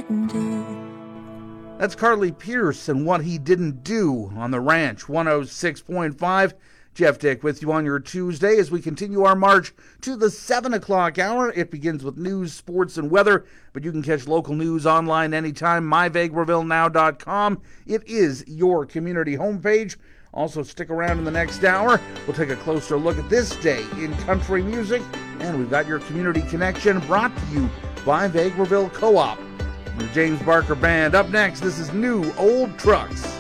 didn't do. That's Carly Pierce and What He Didn't Do on the Ranch 106.5. Jeff Dick with you on your Tuesday as we continue our march to the 7 o'clock hour. It begins with news, sports, and weather, but you can catch local news online anytime, myvegrevillenow.com. It is your community homepage. Also, stick around in the next hour. We'll take a closer look at this day in country music, and we've got your community connection brought to you by Vegreville Co-op. The James Barker Band. Up next, this is New Old Trucks.